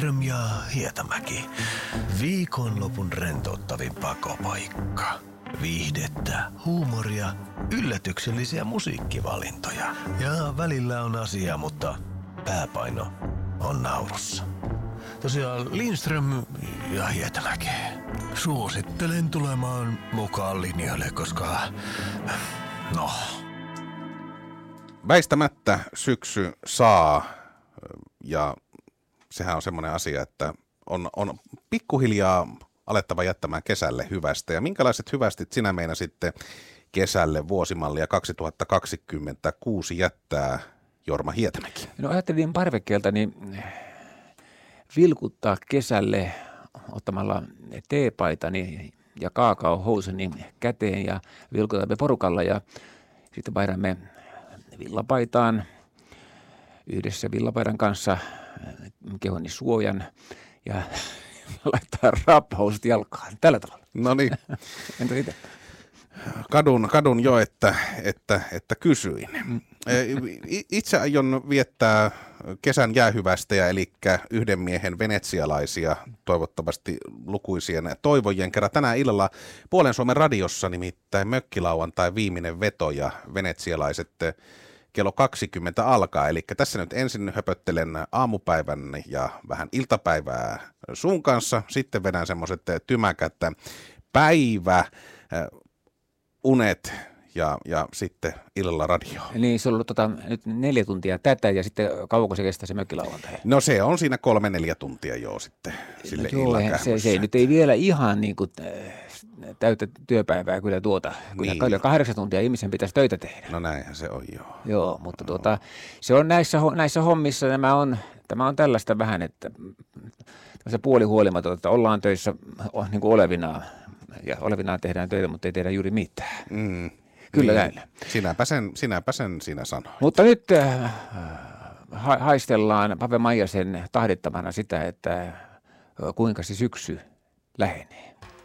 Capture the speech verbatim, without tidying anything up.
Lindström ja Hietamäki. Viikonlopun rentouttavin pakopaikka. Viihdettä, huumoria, yllätyksellisiä musiikkivalintoja. Ja välillä on asiaa, mutta pääpaino on naurussa. Tosiaan Lindström ja Hietamäki. Suosittelen tulemaan mukaan linjoille, koska... No... Väistämättä syksy saa, ja sehän on semmoinen asia, että on, on pikkuhiljaa alettava jättämään kesälle hyvästä. Ja minkälaiset hyvästit sinä meina sitten kesälle vuosimallia kaksituhattakaksikymmentäkuusi jättää, Jorma Hietamäki? No ajattelin parvekkeelta niin vilkuttaa kesälle ottamalla teepaitani ja kaakaohousuni käteen ja vilkutamme porukalla ja sitten vaihdamme villapaitaan yhdessä villapaidan kanssa kehoni suojan ja laittaa rappahousut jalkaan tällä tavalla. No niin. Entä itse? Kadun, kadun jo, että, että, että kysyin. Itse aion viettää kesän jäähyvästejä, eli yhden miehen venetsialaisia, toivottavasti lukuisien toivojen kerran. Tänään illalla Puolen Suomen radiossa nimittäin mökkilauantai viimeinen veto ja venetsialaiset kello kaksikymmentä alkaa. Eli tässä nyt ensin höpöttelen aamupäivän ja vähän iltapäivää sun kanssa. Sitten vedän semmoiset tymäkät päivä, unet ja, ja sitten illalla radio. Niin, se on ollut tota, nyt neljä tuntia tätä ja sitten kauanko se kestää se mökkilauantai? No se on siinä kolme neljä tuntia jo sitten sille no, illankäymässä. Se, se nyt ei vielä ihan niin kuin täyttä työpäivää kyllä tuota. Kyllä niin. Kahdeksan tuntia ihmisen pitäisi töitä tehdä. No näinhän se on joo. Joo, mutta tuota, se on näissä, näissä hommissa nämä on, tämä on tällaista vähän, että se puoli huolimaton, että ollaan töissä niin kuin olevinaan ja olevinaan tehdään töitä, mutta ei tehdä juuri mitään. Mm. Kyllä niin. näin. Sinäpä sen, sinäpä sen sinä sanoit. Mutta nyt äh, ha- haistellaan Pave Maijasen tahdittamana sitä, että äh, kuinka se syksy lähenee.